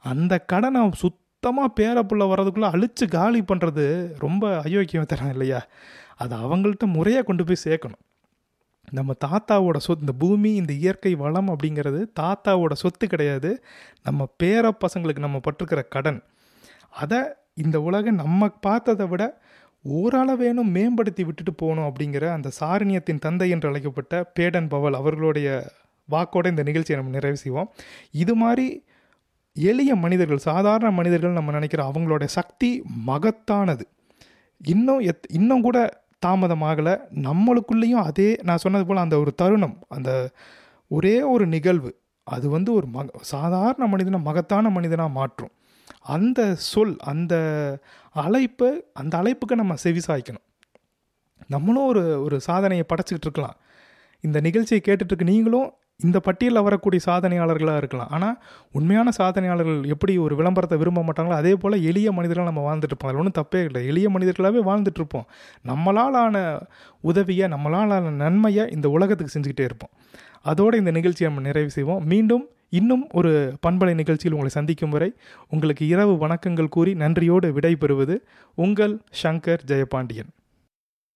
அந்த கடனை சுத்தமாக பேரப்புள்ள வர்றதுக்குள்ளே அழிச்சு காலி பண்ணுறது ரொம்ப அயோக்கியம் தரம் இல்லையா? அது அவங்கள்ட்ட முறையாக கொண்டு போய் சேர்க்கணும். நம்ம தாத்தாவோட சொத்து, இந்த பூமி, இந்த இயற்கை வளம் அப்படிங்கிறது தாத்தாவோட சொத்து கிடையாது, நம்ம பேர பசங்களுக்கு நம்ம பட்டிருக்கிற கடன். அதை இந்த உலகம் நம்ம பார்த்ததை விட ஓரளவேனும் மேம்படுத்தி விட்டுட்டு போகணும் அப்படிங்கிற அந்த சாரணியத்தின் தந்தை என்று அழைக்கப்பட்ட பேடன் பவல் அவர்களுடைய வாக்கோடு இந்த நிகழ்ச்சியை நம்ம நிறைவு செய்வோம். இது மாதிரி எளிய மனிதர்கள், சாதாரண மனிதர்கள் நம்ம நினைக்கிற அவங்களுடைய சக்தி மகத்தானது. இன்னும் கூட தாமதமாகலை. நம்மளுக்குள்ளேயும் அதே நான் சொன்னது போல் அந்த ஒரு தருணம், அந்த ஒரே ஒரு நிகழ்வு, அது வந்து ஒரு சாதாரண மனிதனை மகத்தான மனிதனாக மாற்றும். அந்த சொல், அந்த அழைப்புக்கு நம்ம செவிசாய்க்கணும். நம்மளும் ஒரு சாதனையை படைச்சிக்கிட்டு இருக்கலாம். இந்த நிகழ்ச்சியை கேட்டுட்ருக்கு நீங்களும் இந்த பட்டியலில் வரக்கூடிய சாதனையாளர்களாக இருக்கலாம். ஆனால் உண்மையான சாதனையாளர்கள் எப்படி ஒரு விளம்பரத்தை விரும்ப மாட்டாங்களோ அதே போல் எளிய மனிதர்களாக நம்ம வாழ்ந்துட்டு இருப்போம். அதில் ஒன்றும் தப்பே இல்லை. எளிய மனிதர்களாகவே வாழ்ந்துட்டுருப்போம். நம்மளால் ஆன உதவியை, நம்மளால் ஆன நன்மையை இந்த உலகத்துக்கு செஞ்சுக்கிட்டே இருப்போம். அதோடு இந்த நிகழ்ச்சியை நம்ம நிறைவு செய்வோம். மீண்டும் இன்னும் ஒரு பண்பலை நிகழ்ச்சியில் உங்களை சந்திக்கும் வரை உங்களுக்கு இரவு வணக்கங்கள் கூறி நன்றியோடு விடை பெறுவது உங்கள் சங்கர் ஜெயபாண்டியன்.